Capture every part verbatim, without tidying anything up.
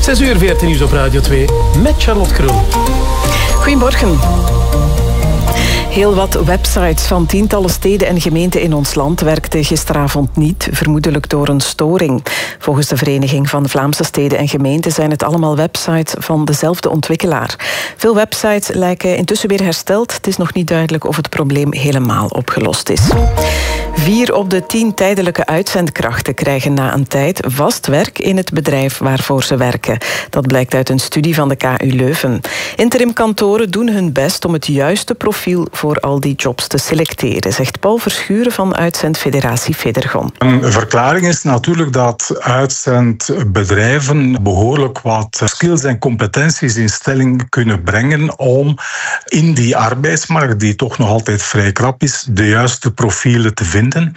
zes uur, V R T Nieuws op Radio twee met Charlotte Kroon. Goedemorgen. Heel wat websites van tientallen steden en gemeenten in ons land werkten gisteravond niet, vermoedelijk door een storing. Volgens de Vereniging van Vlaamse Steden en Gemeenten zijn het allemaal websites van dezelfde ontwikkelaar. Veel websites lijken intussen weer hersteld. Het is nog niet duidelijk of het probleem helemaal opgelost is. Vier op de tien tijdelijke uitzendkrachten krijgen na een tijd vast werk in het bedrijf waarvoor ze werken. Dat blijkt uit een studie van de K U Leuven. Interimkantoren doen hun best om het juiste profiel voor al die jobs te selecteren, zegt Paul Verschuren van Uitzendfederatie Federgon. Een verklaring is natuurlijk dat uitzendbedrijven behoorlijk wat skills en competenties in stelling kunnen brengen om in die arbeidsmarkt, die toch nog altijd vrij krap is, de juiste profielen te vinden.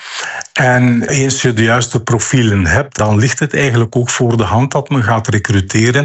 En eens je de juiste profielen hebt, dan ligt het eigenlijk ook voor de hand dat men gaat recruteren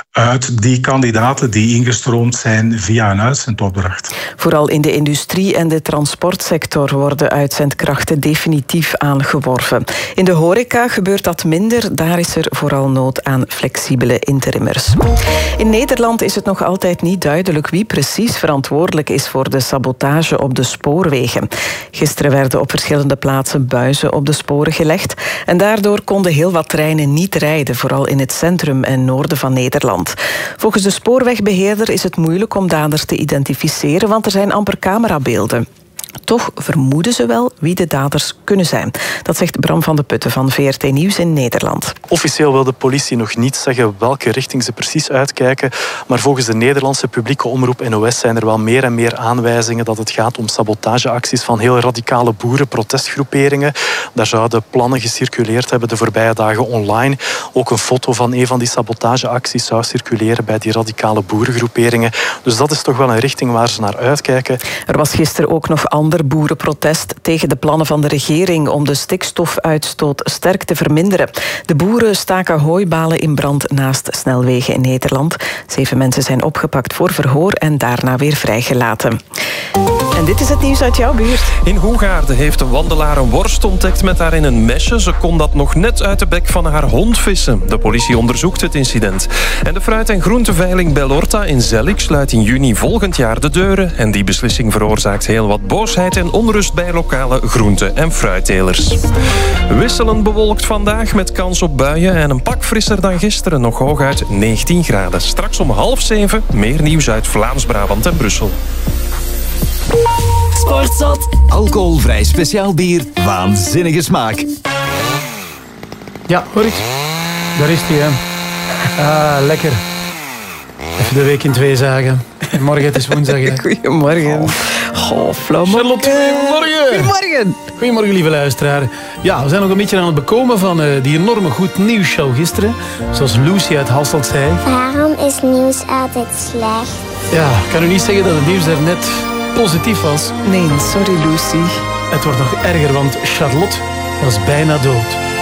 uit die kandidaten die ingestroomd zijn via een uitzendopdracht. Vooral in de industrie en de transportsector worden uitzendkrachten definitief aangeworven. In de horeca gebeurt dat minder, daar is er vooral nood aan flexibele interimmers. In Nederland is het nog altijd niet duidelijk wie precies verantwoordelijk is voor de sabotage op de spoorwegen. Gisteren werden op verschillende plaatsen buizen op de sporen gelegd en daardoor konden heel wat treinen niet rijden, vooral in het centrum en noorden van Nederland. Volgens de spoorwegbeheerder is het moeilijk om daders te identificeren, want er zijn amper camerabeelden. Toch vermoeden ze wel wie de daders kunnen zijn. Dat zegt Bram van de Putten van V R T Nieuws in Nederland. Officieel wil de politie nog niet zeggen welke richting ze precies uitkijken. Maar volgens de Nederlandse publieke omroep N O S zijn er wel meer en meer aanwijzingen dat het gaat om sabotageacties van heel radicale boerenprotestgroeperingen. Daar zouden plannen gecirculeerd hebben de voorbije dagen online. Ook een foto van een van die sabotageacties zou circuleren bij die radicale boerengroeperingen. Dus dat is toch wel een richting waar ze naar uitkijken. Er was gisteren ook nog ander boerenprotest tegen de plannen van de regering om de stikstofuitstoot sterk te verminderen. De boeren staken hooibalen in brand naast snelwegen in Nederland. Zeven mensen zijn opgepakt voor verhoor en daarna weer vrijgelaten. En dit is het nieuws uit jouw buurt. In Hoegaarden heeft een wandelaar een worst ontdekt met daarin een mesje. Ze kon dat nog net uit de bek van haar hond vissen. De politie onderzoekt het incident. En de fruit- en groenteveiling Bellorta in Zellik sluit in juni volgend jaar de deuren. En die beslissing veroorzaakt heel wat boosheid en onrust bij lokale groente- en fruittelers. Wisselend bewolkt vandaag met kans op buien en een pak frisser dan gisteren. Nog hooguit negentien graden. Straks om half zeven meer nieuws uit Vlaams-Brabant en Brussel. Sportzot. Alcoholvrij speciaal bier. Waanzinnige smaak. Ja, hoor ik. Daar is hij, hè. Ah, lekker. Even de week in twee zagen. En morgen, het is woensdag, hè. Goedemorgen. Oh, flauw. Charlotte, goedemorgen. Goedemorgen. Goedemorgen, lieve luisteraar. Ja, we zijn nog een beetje aan het bekomen van uh, die enorme goed nieuwsshow gisteren. Zoals Lucy uit Hasselt zei. Waarom is nieuws altijd slecht? Ja, ik kan u niet zeggen dat het nieuws er net positief was. Nee, sorry Lucy. Het wordt nog erger, want Charlotte was bijna dood.